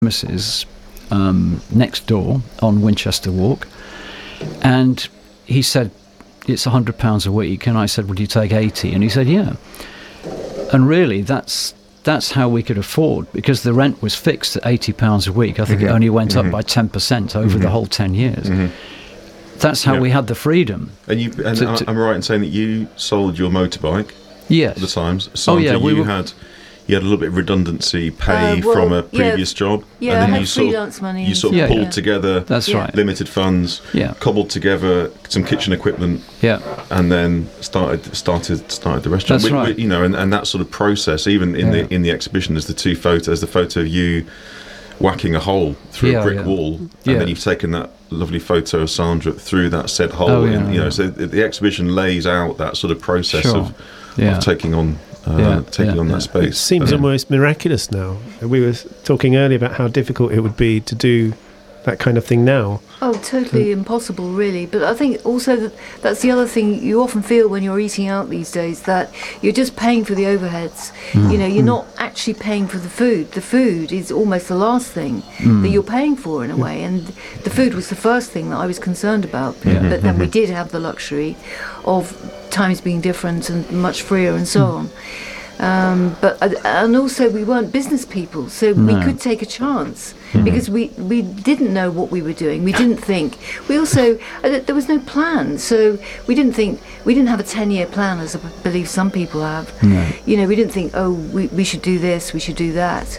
premises next door on Winchester Walk, and he said, it's £100 a week, and I said, would you take 80? And he said, yeah. And really, that's how we could afford, because the rent was fixed at £80 a week. I think it only went up by 10% over the whole 10 years. That's how we had the freedom. And I'm right in saying that you sold your motorbike. Yes. At the times. Sandra, you had a little bit of redundancy pay from a previous job. Yeah, and then I had freelance money. You sort of pulled together That's right. limited funds, cobbled together some kitchen equipment, and then started the restaurant. That's right. And that sort of process, even in the exhibition, there's the photo of you whacking a hole through a brick wall, and then you've taken that lovely photo of Sandra through that said hole. So the exhibition lays out that sort of process of taking on that space. It seems almost miraculous now. We were talking earlier about how difficult it would be to do that kind of thing now. Oh, totally impossible, really. But I think also that's the other thing you often feel when you're eating out these days, that you're just paying for the overheads. You're not actually paying for the food. The food is almost the last thing that you're paying for, in a way. And the food was the first thing that I was concerned about. But then we did have the luxury of times being different and much freer and so on. And also we weren't business people, so we could take a chance because we didn't know what we were doing. We didn't think. We also there was no plan, so we didn't have a 10-year plan, as I believe some people have. No. We didn't think, we should do this, we should do that.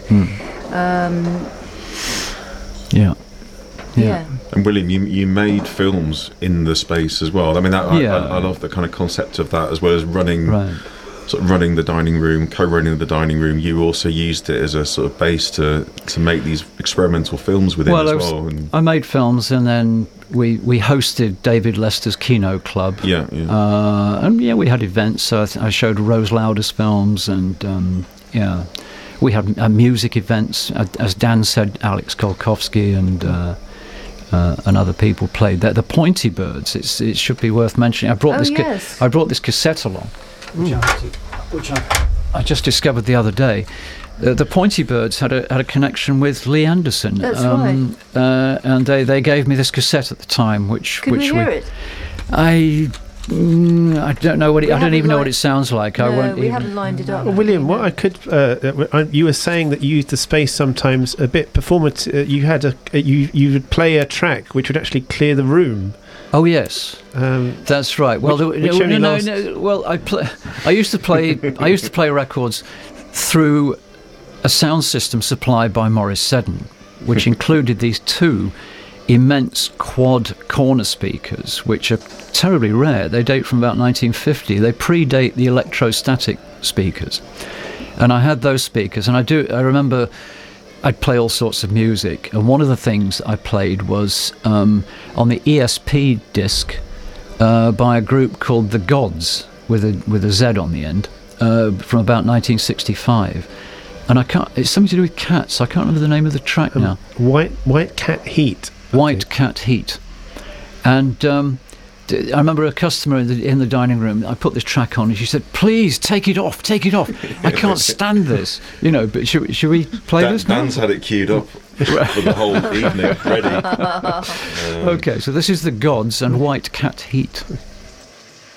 Yeah. And William, you made films in the space as well. I mean, I love the kind of concept of that, as well as running the dining room, co-running the dining room. You also used it as a sort of base to make these experimental films within as well. I made films, and then we hosted David Lester's Kino Club. And we had events. So I showed Rose Lauder's films, and we had music events. As Dan said, Alex Kolkowski and other people played there. The Pointy Birds. It should be worth mentioning. I brought this cassette along, which I just discovered the other day. The Pointy Birds had a connection with Lee Anderson. That's right. And they gave me this cassette at the time, which we hear it? I don't know what I don't even know what it sounds like. No, we haven't lined it up. Well, William, what I could you were saying that you used the space sometimes a bit performative. You would play a track which would actually clear the room. Oh yes, that's right. Well, no. Well, I used to play records through a sound system supplied by Morris Seddon, which included these two immense quad corner speakers, which are terribly rare. They date from about 1950. They predate the electrostatic speakers, and I had those speakers. And I remember I'd play all sorts of music, and one of the things I played was on the ESP disc by a group called The Gods, with a Z on the end, from about 1965. And it's something to do with cats. I can't remember the name of the track now. White Cat Heat. White Cat Heat. And I remember a customer in the dining room. I put this track on, and she said, "Please take it off. I can't stand this." But should we play this now? Dan's had it queued up for the whole evening, ready. Okay, so this is The Gods and White Cat Heat.